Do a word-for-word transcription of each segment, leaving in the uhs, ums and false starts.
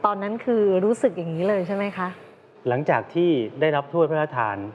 ตอนนั้นคือรู้สึกอย่างนี้เลยใช่ไหมคะหลังจากที่ได้รับถ้วยพระราชทาน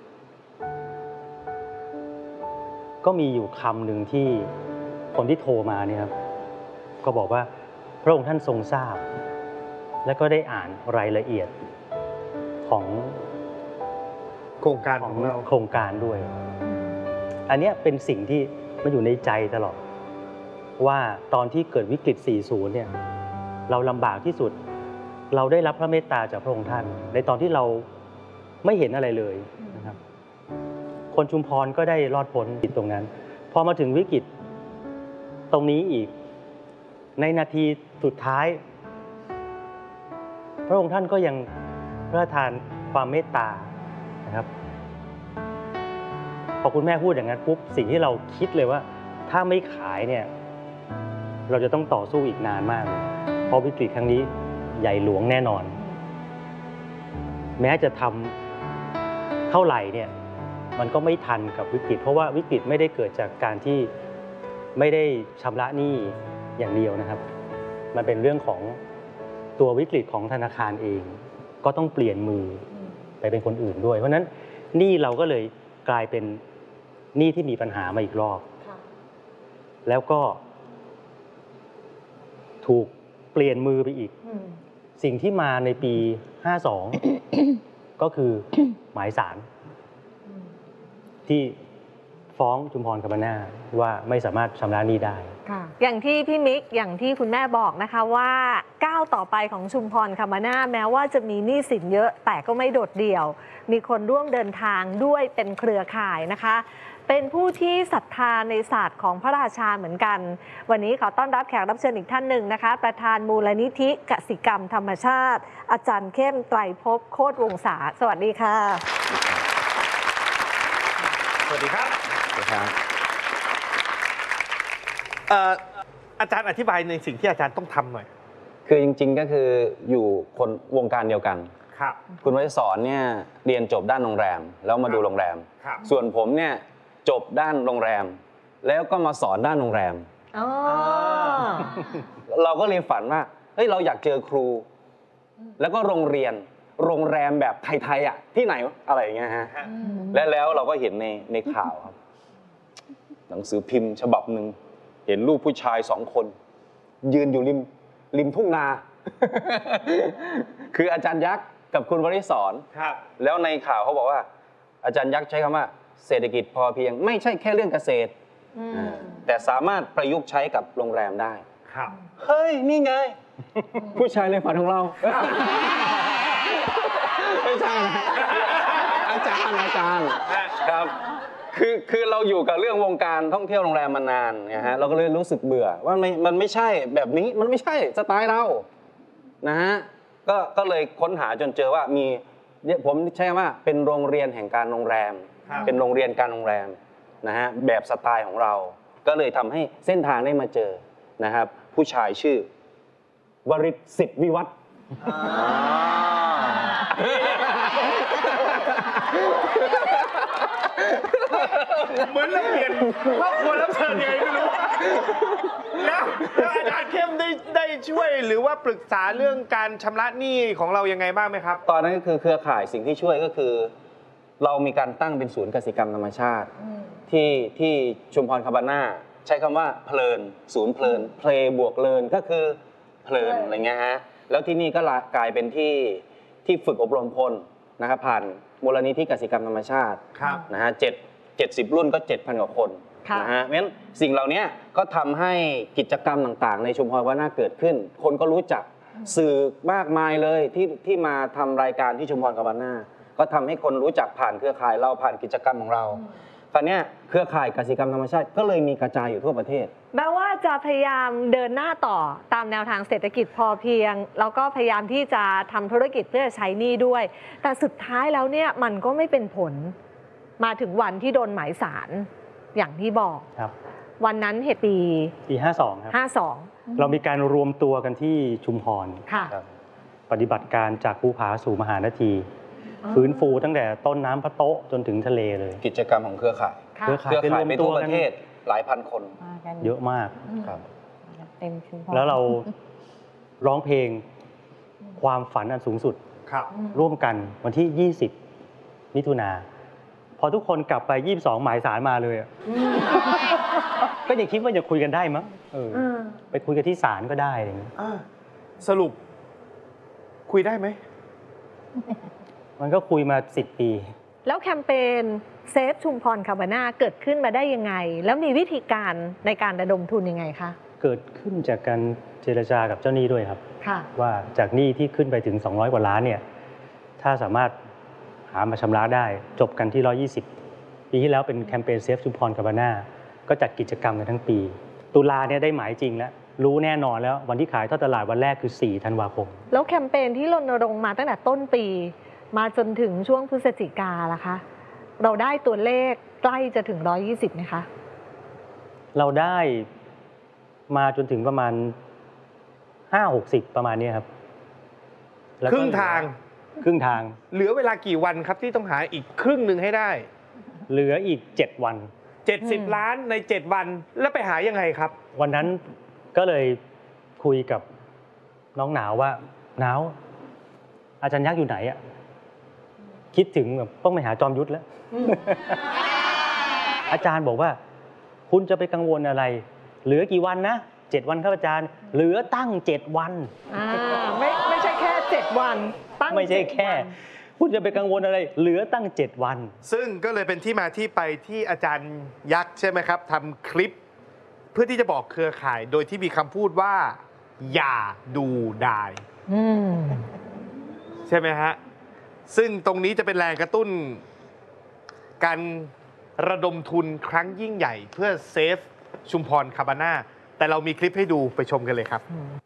ก็มีอยู่คำหนึ่งที่คนที่โทรมาเนี่ยครับก็บอกว่าพระองค์ท่านทรงทราบและก็ได้อ่านรายละเอียดของโครงการของเราโครงการด้วยอันนี้เป็นสิ่งที่มันอยู่ในใจตลอดว่าตอนที่เกิดวิกฤต สี่สิบ เนี่ยเราลำบากที่สุดเราได้รับพระเมตตาจากพระองค์ท่านในตอนที่เราไม่เห็นอะไรเลยนะครับคนชุมพรก็ได้รอดพ้นวิกฤตตรงนั้นพอมาถึงวิกฤตตรงนี้อีกในนาทีสุดท้ายพระองค์ท่านก็ยังพระราชทานความเมตตานะครับพอคุณแม่พูดอย่างนั้นปุ๊บสิ่งที่เราคิดเลยว่าถ้าไม่ขายเนี่ยเราจะต้องต่อสู้อีกนานมากเพราะวิกฤตครั้งนี้ใหญ่หลวงแน่นอนแม้จะทำเท่าไหร่เนี่ยมันก็ไม่ทันกับวิกฤตเพราะว่าวิกฤตไม่ได้เกิดจากการที่ไม่ได้ชำระหนี้อย่างเดียวนะครับมันเป็นเรื่องของตัววิกฤตของธนาคารเองก็ต้องเปลี่ยนมือไปเป็นคนอื่นด้วยเพราะฉะนั้นหนี้เราก็เลยกลายเป็นหนี้ที่มีปัญหามาอีกรอบแล้วก็ถูกเปลี่ยนมือไปอีกสิ่งที่มาในปีห้าสองก็คือหมายศาลที่ฟ้องชุมพรคาบาน่าว่าไม่สามารถชำระหนี้ได้อย่างที่พี่มิกอย่างที่คุณแม่บอกนะคะว่าก้าวต่อไปของชุมพรคาบาน่าแม้ว่าจะมีหนี้สินเยอะแต่ก็ไม่โดดเดี่ยวมีคนร่วมเดินทางด้วยเป็นเครือข่ายนะคะเป็นผู้ที่ศรัทธาในศาสตร์ของพระราชาเหมือนกันวันนี้ขอต้อนรับแขกรับเชิญอีกท่านหนึ่งนะคะประธานมูลนิธิกสิกรรมธรรมชาติอาจารย์เข้มไตรภพโคตรวงศาสวัสดีค่ะสวัสดีครับสวัสดีครับอาจารย์อธิบายในสิ่งที่อาจารย์ต้องทำหน่อยคือจริงๆก็คืออยู่คนวงการเดียวกันครับคุณวริศรเนี่ยเรียนจบด้านโรงแรมแล้วมาดูโรงแรมส่วนผมเนี่ยจบด้านโรงแรมแล้วก็มาสอนด้านโรงแรมเราก็เลยฝันว่าเฮ้ยเราอยากเจอครูแล้วก็โรงเรียนโรงแรมแบบไทยๆอ่ะที่ไหนอะไรอย่างเงี้ยฮะและแล้วเราก็เห็นในในข่าวครับหนังสือพิมพ์ฉบับหนึ่งเห็นรูปผู้ชายสองคนยืนอยู่ริมริมทุ่งนาคืออาจารย์ยักษ์กับคุณวริศรแล้วในข่าวเขาบอกว่าอาจารย์ยักษ์ใช้คำว่าเศรษฐกิจพอเพียงไม่ใช่แค่เรื่องเกษตรแต่สามารถประยุกต์ใช้กับโรงแรมได้เฮ้ยนี่ไงผู้ชายในฝันของเราไม่ใช่นะอาจารย์อาจารย์ครับคือคือเราอยู่กับเรื่องวงการท่องเที่ยวโรงแรมมานานนะฮะเราก็เลยรู้สึกเบื่อว่ามันมันไม่ใช่แบบนี้มันไม่ใช่สไตล์เรานะฮะก็ก็เลยค้นหาจนเจอว่ามีผมใช้ว่าเป็นโรงเรียนแห่งการโรงแรมเป็นโรงเรียนการโรงแรมนะฮะแบบสไตล์ของเราก็เลยทำให้เส้นทางได้มาเจอนะครับผู้ชายชื่อวริศสิทธิวิวัฒน์เหมือนเราเปลี่ยนครอบครัวรับเชิญยังไงไม่รู้แล้วแล้วอาจารย์เข้มได้ได้ช่วยหรือว่าปรึกษาเรื่องการชำระหนี้ของเรายังไงบ้างไหมครับตอนนั้นก็คือเครือข่ายสิ่งที่ช่วยก็คือเรามีการตั้งเป็นศูนย์กสิกรรมธรรมชาติที่ที่ชุมพรคาบาน่าใช้คำว่าเพลินศูนย์เพลินเพลบวกเลินก็คือเพลินอะไรเงี้ยฮะแล้วที่นี่ก็กลายเป็นที่ที่ฝึกอบรมพลนะครับผ่านมูลนิธิกสิกรรมธรรมชาตินะฮะเจ็ดเจ็ดสิบรุ่นก็ เจ็ดพัน กว่าคนนะฮะเพราะฉะนั้นสิ่งเหล่านี้ก็ทำให้กิจกรรมต่างๆในชุมพรคาบาน่าเกิดขึ้นคนก็รู้จักสื่อมากมายเลยที่ที่มาทำรายการที่ชุมพรคาบาน่าก็ทำให้คนรู้จักผ่านเครือข่ายเราผ่านกิจกรรมของเราคราวนี้เครือข่ายกสิกรรมธรรมชาติก็เลยมีกระจายอยู่ทั่วประเทศแม้ว่าจะพยายามเดินหน้าต่อตามแนวทางเศรษฐกิจพอเพียงแล้วก็พยายามที่จะทำธุรกิจเพื่อใช้หนี้ด้วยแต่สุดท้ายแล้วเนี่ยมันก็ไม่เป็นผลมาถึงวันที่โดนหมายศาลอย่างที่บอกวันนั้นเหตุปีปีห้าสองครับห้าสองเรามีการรวมตัวกันที่ชุมพรปฏิบัติการจากภูผาสู่มหานาทีฟื้นฟูตั้งแต่ต้นน้ำพระโต๊ะจนถึงทะเลเลยกิจกรรมของเครือข่ายเครือข่ายเป็นรวมตัวประเทศหลายพันคนเยอะมากแล้วเราร้องเพลงความฝันอันสูงสุดครับร่วมกันวันที่ ยี่สิบ มิถุนาพอทุกคนกลับไป ยี่สิบสอง หมายสารมาเลยอะก็ยังคิดว่าจะคุยกันได้มั้งเออเออไปคุยกันที่ศาลก็ได้อะไรอย่างเงี้ยอ่าสรุป คุยได้ไหมมันก็คุยมาสิบปีแล้วแคมเปญเซฟชุมพรคาบาน่าเกิดขึ้นมาได้ยังไง แล้วมีวิธีการในการระดมทุนยังไงคะเกิดขึ้นจากการเจรจากับเจ้าหนี้ด้วยครับค่ะว่าจากหนี้ที่ขึ้นไปถึง สองร้อย กว่าล้านเนี่ยถ้าสามารถหามาชำระได้จบกันที่ หนึ่งร้อยยี่สิบ ปีที่แล้วเป็นแคมเปญเซฟชุมพรคาบาน่าก็จัดกิจกรรมกันทั้งปี ตุลาเนี่ยได้หมายจริงแล้วรู้แน่นอนแล้ววันที่ขายทอดตลาดวันแรกคือ สี่ ธันวาคมแล้วแคมเปญที่รณรงค์มาตั้งแต่ต้นปี มาจนถึงช่วงพฤศจิกาล่ะคะ เราได้ตัวเลขใกล้จะถึง หนึ่งร้อยยี่สิบไหมคะเราได้มาจนถึงประมาณ ห้าหกสิบ ประมาณนี้ครับแล้วคก็รึ่งทางครึ่งทางเหลือเวลากี่วันครับที่ต้องหาอีกครึ่งหนึ่งให้ได้เหลืออีก เจ็ด วันเจ็ดสิบ ล้านใน เจ็ด วัน แล้วไปหายังไงครับวันนั้นก็เลยคุยกับน้องหนาวว่าหนาวอาจารย์ยักษ์อยู่ไหนอะคิดถึงแบบต้องไปหาจอมยุทธแล้ว อาจารย์บอกว่าคุณจะไปกังวลอะไร เหลือกี่วันนะเจ็ดวันครับอาจารย์ เหลือตั้งเจ็ดวันอ่าไม่ไม่ใช่แค่เจ็ดวันตั้งไม่ใช่แค่เจ็ดวันคุณจะไปกังวลอะไร เหลือตั้งเจ็ดวันซึ่งก็เลยเป็นที่มาที่ไปที่อาจารย์ยักษ์ใช่ไหมครับทำคลิป เพื่อที่จะบอกเครือข่าย โดยที่มีคำพูดว่า อย่าดูดายอืมใช่ไหมฮะ ซึ่งตรงนี้จะเป็นแรงกระตุ้น การระดมทุนครั้งยิ่งใหญ่ เพื่อเซฟชุมพรคาบาน่าแต่เรามีคลิปให้ดูไปชมกันเลยครับ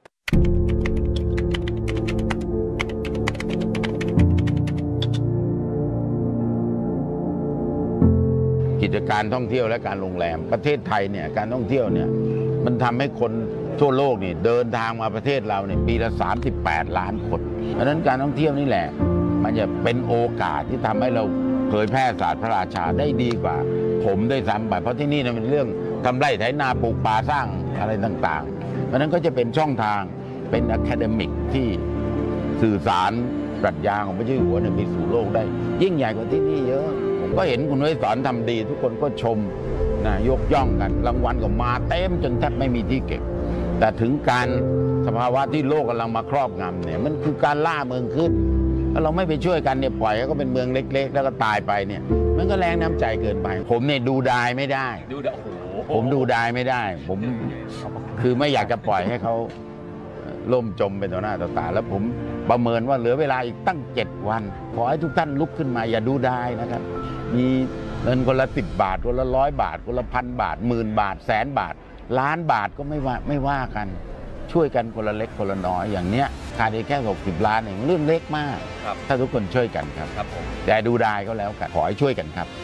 กิจการท่องเที่ยวและการโรงแรมประเทศไทยเนี่ยการท่องเที่ยวเนี่ยมันทำให้คนทั่วโลกนี่เดินทางมาประเทศเราเนี่ยปีละสามสิบแปดล้านคนเพราะฉะนั้นการท่องเที่ยวนี่แหละมันจะเป็นโอกาสที่ทำให้เราเผยแพร่ศาสตร์พระราชาได้ดีกว่า ผมได้ซ้ำไปเพราะที่นี่เนี่ยเป็นเรื่องทำไร่ไถนาปลูกป่าสร้างอะไรต่างๆเพราะฉะนั้นก็จะเป็นช่องทางเป็นอะคาเดมิกที่สื่อสารปรัชญาของพระเจ้าอยู่หัวเนี่ยไปสู่โลกได้ ยิ่งใหญ่กว่าที่นี่เยอะผมก็เห็นคุณไว้สอนทำดีทุกคนก็ชมนะยกย่องกันรางวัลก็มาเต็มจนแทบไม่มีที่เก็บ แต่ถึงการสภาวะที่โลกกำลังมาครอบงำเนี่ยมันคือการล่าเมืองขึ้นถ้าเราไม่ไปช่วยกันเนี่ยปล่อยให้ก็เป็นเมืองเล็กๆแล้วก็ตายไปเนี่ยมันก็แรงน้ำใจเกินไป ผมเนี่ยดูดายไม่ได้ดูดผมดูดายไม่ได้ ผมคือไม่อยากจะปล่อยให้เขาล่มจมเป็นต่อหน้าต่อตาแล้วผมประเมินว่าเหลือเวลาอีกตั้งเจ็ดวันขอให้ทุกท่านลุกขึ้นมาอย่าดูดายนะครับมีเงินคนละสิบบาทคนละร้อยบาทคนละพันบาทหมื่นบาทแสนบาทล้านบาทก็ไม่ว่าไม่ว่ากันช่วยกันคนละเล็กคนละน้อยอย่างเนี้ยขาดแค่หกสิบล้านเองเรื่องเล็กมากถ้าทุกคนช่วยกันครับครับผมแต่ดูได้ก็แล้วกันขอให้ช่วยกันครับ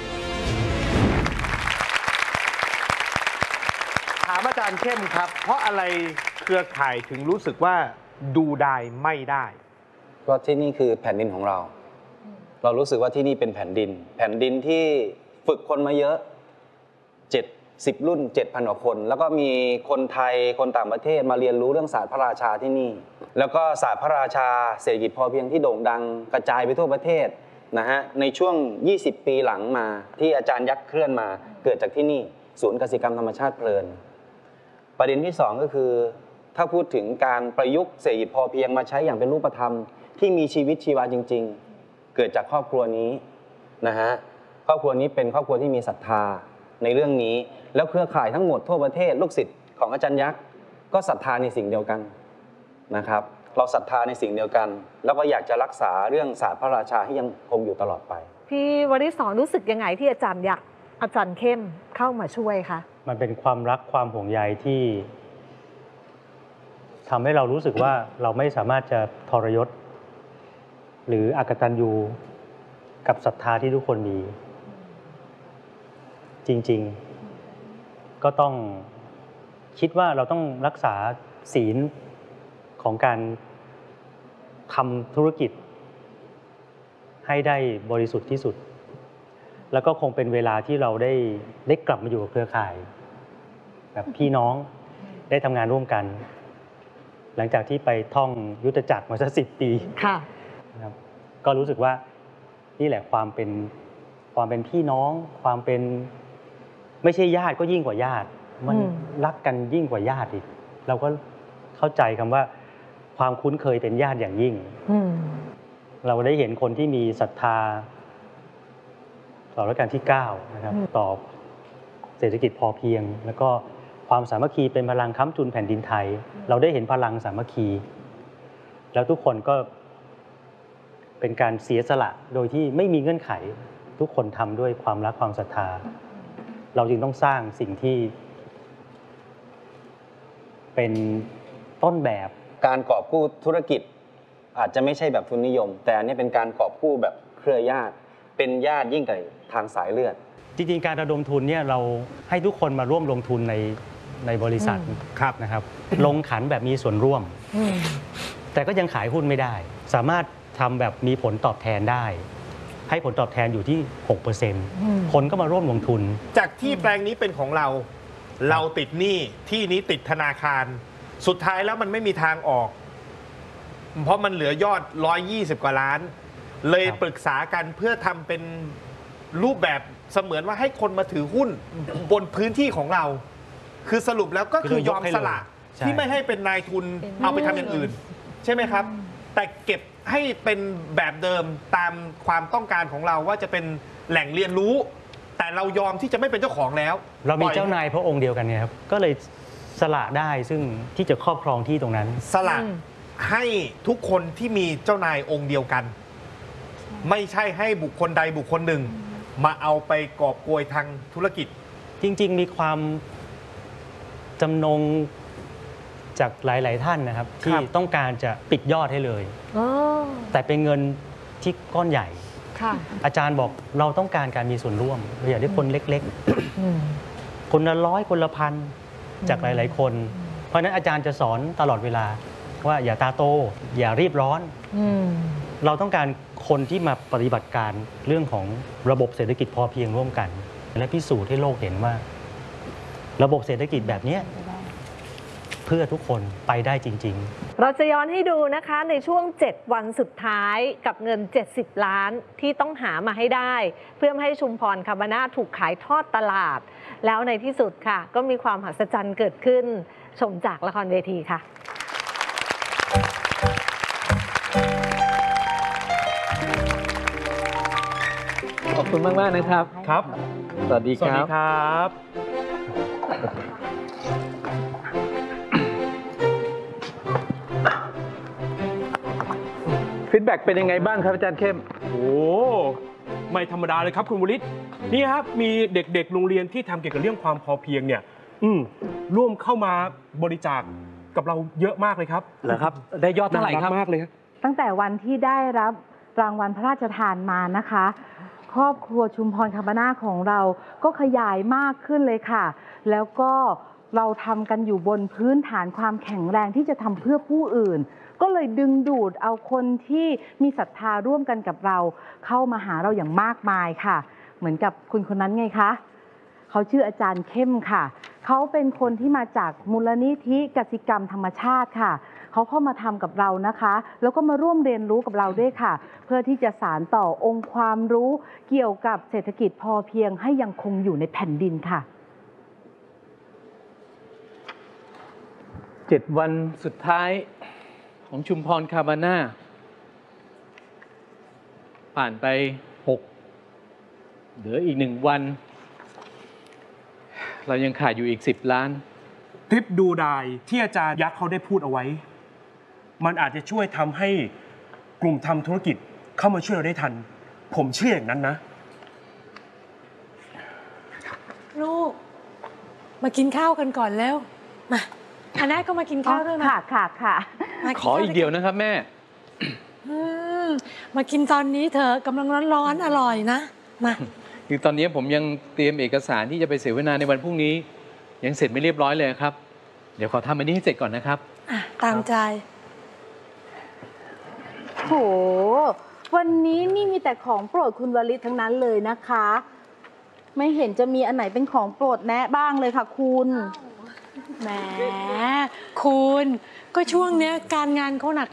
ถามอาจารย์เข้มครับ เพราะอะไรเครือข่ายถึงรู้สึกว่าดูได้ไม่ได้ก็ที่นี่คือแผ่นดินของเรา เรารู้สึกว่าที่นี่เป็นแผ่นดิน แผ่นดินที่ฝึกคนมาเยอะเจ็ดสิบรุ่น เจ็ดพัน กว่าคน แล้วก็มีคนไทยคนต่างประเทศมาเรียนรู้เรื่องศาสตร์พระราชาที่นี่ แล้วก็ศาสตร์พระราชาเศรษฐกิจพอเพียงที่โด่งดังกระจายไปทั่วประเทศนะฮะในช่วงยี่สิบปีหลังมาที่อาจารย์ยักษ์เคลื่อนมาเกิดจากที่นี่ศูนย์กสิกรรมธรรมชาติเพลินประเด็นที่สองก็คือถ้าพูดถึงการประยุกต์เศรษฐกิจพอเพียงมาใช้อย่างเป็นรูปธรรมที่มีชีวิตชีวาจริงๆเกิดจากครอบครัวนี้นะฮะครอบครัวนี้เป็นครอบครัวที่มีศรัทธาในเรื่องนี้แล้วเครือข่ายทั้งหมดทั่วประเทศลูกศิษย์ของอาจารย์ยักษ์ก็ศรัทธาในสิ่งเดียวกันนะครับเราศรัทธาในสิ่งเดียวกันแล้วก็อยากจะรักษาเรื่องศาสตร์พระราชาให้ยังคงอยู่ตลอดไปพี่วริศรรู้สึกยังไงที่อาจารย์ยักษ์อาจารย์เข้มเข้ามาช่วยคะมันเป็นความรักความห่วงใยที่ทำให้เรารู้สึกว่าเราไม่สามารถจะทรยศหรืออกตัญญูกับศรัทธาที่ทุกคนมีจริงๆก็ต้องคิดว่าเราต้องรักษาศีลของการทำธุรกิจให้ได้บริสุทธิ์ที่สุดแล้วก็คงเป็นเวลาที่เราได้ได้กลับมาอยู่กับเครือข่ายแบบพี่น้องได้ทำงานร่วมกันหลังจากที่ไปท่องยุทธจักรมาสักสิบปีค่ะนะครับก็รู้สึกว่านี่แหละความเป็นความเป็นพี่น้อง ความเป็นไม่ใช่ญาติก็ยิ่งกว่าญาติ มันอืมรักกันยิ่งกว่าญาติอีกเราก็เข้าใจคำว่าความคุ้นเคยเป็นญาติอย่างยิ่งอืมเราได้เห็นคนที่มีศรัทธาต่อรัชกาลที่เก้านะครับอืมต่อเศรษฐกิจพอเพียง แล้วก็ความสามัคคีเป็นพลังค้ำจุนแผ่นดินไทย เราได้เห็นพลังสามัคคี แล้วทุกคนก็เป็นการเสียสละโดยที่ไม่มีเงื่อนไข ทุกคนทำด้วยความรักความศรัทธา เราจึงต้องสร้างสิ่งที่ เป็นต้นแบบการกอบกู้ธุรกิจอาจจะไม่ใช่แบบทุนนิยม แต่อันนี้เป็นการกอบกู้แบบเครือญาติ เป็นญาติยิ่งกว่าทางสายเลือดจริงๆ การระดมทุนเนี่ยเราให้ทุกคนมาร่วมลงทุนในในบริษัทอืมครับนะครับ ลงขันแบบมีส่วนร่วมอืมแต่ก็ยังขายหุ้นไม่ได้ สามารถทำแบบมีผลตอบแทนได้ ให้ผลตอบแทนอยู่ที่ หกเปอร์เซ็นต์อืมคนก็มาร่วมลงทุนจากที่แปลงนี้เป็นของเรา เราติดหนี้ที่นี้ติดธนาคาร สุดท้ายแล้วมันไม่มีทางออก เพราะมันเหลือยอดหนึ่งร้อยยี่สิบกว่าล้าน เลยครับปรึกษากันเพื่อทำเป็นรูปแบบเสมือนว่าให้คนมาถือหุ้นบนพื้นที่ของเรา คือสรุปแล้วก็คือยอมสละใช่ที่ไม่ให้เป็นนายทุนเอาไปทำอย่างอื่น ใช่ไหมครับ แต่เก็บให้เป็นแบบเดิมตามความต้องการของเราว่าจะเป็นแหล่งเรียนรู้ แต่เรายอมที่จะไม่เป็นเจ้าของแล้วเรามีปล่อยเจ้านายพระองค์เดียวกันเนี่ยครับ ก็เลยสละได้ซึ่งที่จะครอบครองที่ตรงนั้นสละอืมให้ทุกคนที่มีเจ้านายองค์เดียวกัน ไม่ใช่ให้บุคคลใดบุคคลหนึ่ง มาเอาไปกอบโกยทางธุรกิจจริง ๆ มีความจำนงจากหลาย ๆ ท่านนะครับ ที่ต้องการจะปิดยอดให้เลยอ๋อแต่เป็นเงินที่ก้อนใหญ่ค่ะอาจารย์บอกเราต้องการการมีส่วนร่วมเราอยากได้คนเล็กอืมๆ คนละร้อยคนละพันจากหลาย ๆ คน เพราะฉะนั้นอาจารย์จะสอนตลอดเวลาว่าอย่าตาโต อย่ารีบร้อนอืมเราต้องการคนที่มาปฏิบัติการเรื่องของระบบเศรษฐกิจพอเพียงร่วมกัน และพิสูจน์ให้โลกเห็นว่า ระบบเศรษฐกิจแบบเนี้ยเพื่อทุกคนไปได้จริง ๆเราจะย้อนให้ดูนะคะในช่วง เจ็ด วันสุดท้ายกับเงิน เจ็ดสิบ ล้านที่ต้องหามาให้ได้ เพื่อไม่ให้ชุมพรคาบาน่าถูกขายทอดตลาด แล้วในที่สุดค่ะ ก็มีความมหัศจรรย์เกิดขึ้น ชมจากละครเวทีค่ะขอบคุณมากมากๆนะครับครับสวัสดีสวัสครัดีบครับฟีดแบ็กเป็นยังไงบ้างครับอาจารย์เข้มโอ้ไม่ธรรมดาเลยครับคุณวริศนี่ครับมีเด็กๆโรงเรียนที่ทำเกี่ยวกับเรื่องความพอเพียงเนี่ย อืมร่วมเข้ามาบริจาคกับเราเยอะมากเลยครับเหรอครับ ได้ยอดเท่าไหร่ครับน่กมากเลยครับตั้งแต่วันที่ได้รับรางวัลพระราชทานมานะคะ ครอบครัวชุมพรคาบาน่าของเราก็ขยายมากขึ้นเลยค่ะ แล้วก็เราทำกันอยู่บนพื้นฐานความแข็งแรงที่จะทำเพื่อผู้อื่น ก็เลยดึงดูดเอาคนที่มีศรัทธาร่วมกันกับเรา เข้ามาหาเราอย่างมากมายค่ะ เหมือนกับคุณคนนั้นไงคะเขาชื่ออาจารย์เข้มค่ะ เขาเป็นคนที่มาจากมูลนิธิกสิกรรมธรรมชาติค่ะ เขาเข้ามาทำกับเรานะคะ แล้วก็มาร่วมเรียนรู้กับเราด้วยค่ะ เพื่อที่จะสานต่อองค์ความรู้เกี่ยวกับเศรษฐกิจพอเพียงให้ยังคงอยู่ในแผ่นดินค่ะเจ็ดวันสุดท้ายของชุมพรคาบาน่าผ่านไปหกเหลืออีกหนึ่งวัน เรายังขาดอยู่อีกสิบล้านทริปดูดายที่อาจารย์ยักษ์เขาได้พูดเอาไว้ มันอาจจะช่วยทำให้กลุ่มทำธุรกิจเข้ามาช่วยเราได้ทัน ผมเชื่ออย่างนั้นนะลูก มากินข้าวกันก่อนแล้ว มาอันนั้นก็มากินข้าวด้วยมาค่ะค่ะค่ะมาขออีกเดียวนะครับแม่อืมมากินตอนนี้เถอะกำลังร้อนๆอร่อยนะ มาคือตอนนี้ผมยังเตรียมเอกสารที่จะไปเสวนาในวันพรุ่งนี้ ยังเสร็จไม่เรียบร้อยเลยครับ เดี๋ยวขอทำอันนี้ให้เสร็จก่อนนะครับอ่ะ ตามใจโห วันนี้นี่มีแต่ของโปรดคุณวลิศทั้งนั้นเลยนะคะ ไม่เห็นจะมีอันไหนเป็นของโปรดแนะบ้างเลยค่ะคุณแหมคุณก็ช่วงเนี้ยการงานเขาหนัก